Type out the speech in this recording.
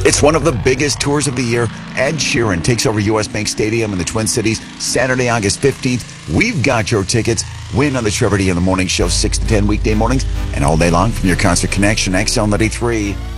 It's one of the biggest tours of the year. Ed Sheeran takes over U.S. Bank Stadium in the Twin Cities Saturday, August 15th. We've got your tickets. Win on the Trevor D in the Morning Show, 6 to 10 weekday mornings and all day long from your Concert Connection, XL 93.